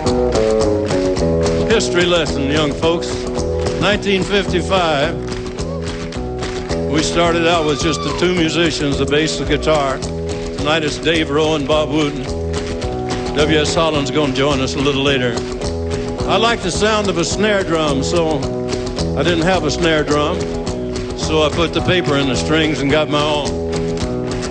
History lesson, young folks. 1955, we started out with just the two musicians, the bass and the guitar. Tonight it's Dave Rowe and Bob Wooten. W.S. Holland's going to join us a little later. I like the sound of a snare drum, so I didn't have a snare drum. So I put the paper in the strings and got my own.